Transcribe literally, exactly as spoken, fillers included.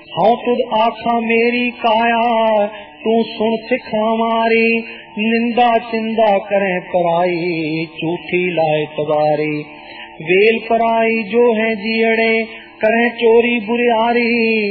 हाँ तुद आखा मेरी काया तू सुन सिख हमारी, निंदा चिंदा करें पराई झूठी लाए तबारी। वेल पराई जो है जियड़े करें चोरी बुरियारी,